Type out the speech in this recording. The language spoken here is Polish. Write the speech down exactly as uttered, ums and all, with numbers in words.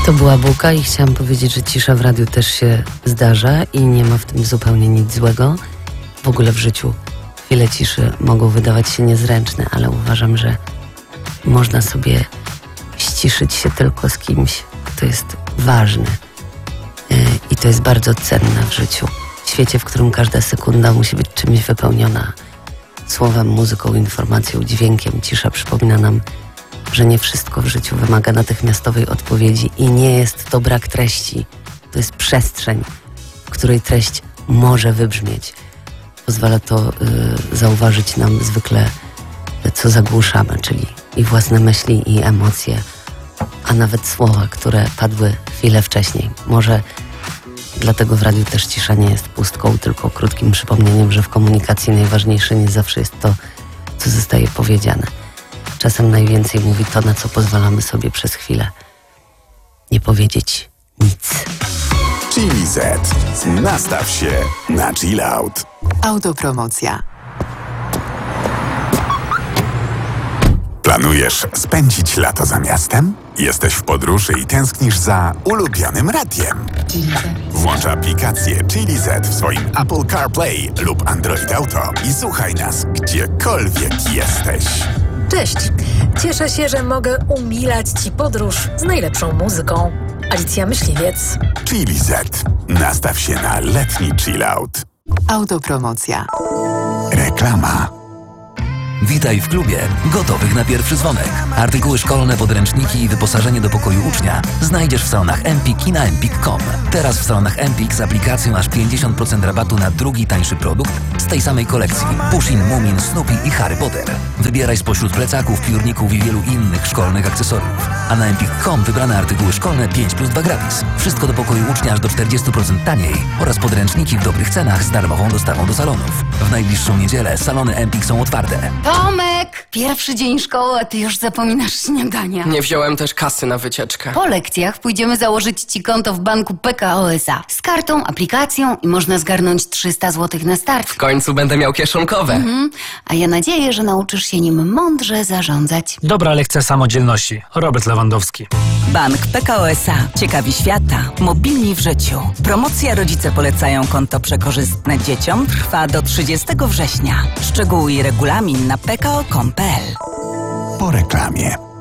To była Bułka i chciałam powiedzieć, że cisza w radiu też się zdarza i nie ma w tym zupełnie nic złego. W ogóle w życiu chwile ciszy mogą wydawać się niezręczne, ale uważam, że można sobie ściszyć się tylko z kimś, kto jest ważny. Yy, I to jest bardzo cenne w życiu. W świecie, w którym każda sekunda musi być czymś wypełniona. Słowem, muzyką, informacją, dźwiękiem. Cisza przypomina nam, że nie wszystko w życiu wymaga natychmiastowej odpowiedzi i nie jest to brak treści. To jest przestrzeń, w której treść może wybrzmieć. Pozwala to y, zauważyć nam zwykle, co zagłuszamy, czyli i własne myśli, i emocje, a nawet słowa, które padły chwilę wcześniej. Może dlatego w radiu też cisza nie jest pustką, tylko krótkim przypomnieniem, że w komunikacji najważniejsze nie zawsze jest to, co zostaje powiedziane. Czasem najwięcej mówi to, na co pozwalamy sobie przez chwilę nie powiedzieć nic. Chili Z. Nastaw się na chill out. Autopromocja. Planujesz spędzić lato za miastem? Jesteś w podróży i tęsknisz za ulubionym radiem? Włącz aplikację Chili Z w swoim Apple CarPlay lub Android Auto i słuchaj nas gdziekolwiek jesteś. Cześć! Cieszę się, że mogę umilać Ci podróż z najlepszą muzyką. Alicja Myśliwiec. Chili Z. Nastaw się na letni chill out. Autopromocja. Reklama. Witaj w klubie gotowych na pierwszy dzwonek. Artykuły szkolne, podręczniki i wyposażenie do pokoju ucznia znajdziesz w salonach Empik i na empik kropka com. Teraz w salonach Empik z aplikacją aż pięćdziesiąt procent rabatu na drugi tańszy produkt z tej samej kolekcji. Pushin, Mumin, Snoopy i Harry Potter. Wybieraj spośród plecaków, piórników i wielu innych szkolnych akcesoriów. A na empik kropka com wybrane artykuły szkolne pięć plus dwa gratis. Wszystko do pokoju ucznia aż do czterdzieści procent taniej oraz podręczniki w dobrych cenach z darmową dostawą do salonów. W najbliższą niedzielę salony Empik są otwarte. Tomek! Pierwszy dzień szkoły, a ty już zapominasz śniadania. Nie wziąłem też kasy na wycieczkę. Po lekcjach pójdziemy założyć ci konto w banku P K O S A. Z kartą, aplikacją i można zgarnąć trzysta złotych na start. W końcu będę miał kieszonkowe. Mhm. A ja nadzieję, że nauczysz się nim mądrze zarządzać. Dobra lekcja samodzielności. Robert Lewandowski. Bank P K O S A. Ciekawi świata. Mobilni w życiu. Promocja Rodzice polecają konto przekorzystne dzieciom trwa do trzydziestego września. Szczegóły i regulamin na p k o kropka com kropka p l. Po reklamie.